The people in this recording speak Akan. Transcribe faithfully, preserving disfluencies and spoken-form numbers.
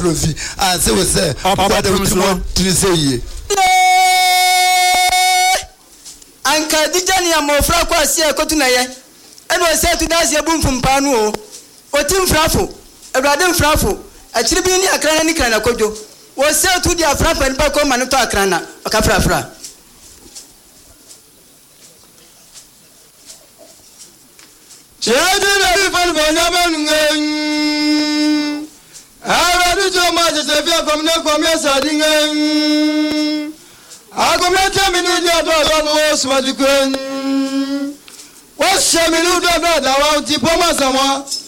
profi ah say we say Papa de Musumo tini say ye anka dijani amofra kwa sia kotu na ye eno say to dance ye bumfum pa no o otim frafo ewrade mfrafo akiri bi ni akran ni kran na kojo wo say to dia frafa ni pa ko ma no to akran na aka frafra Chede na rifan bonya banungen Ara di joma je se fia komne komne sadingen Agomne teminu dia do do mo smadikwen Washa minu do do da wa ti poma sama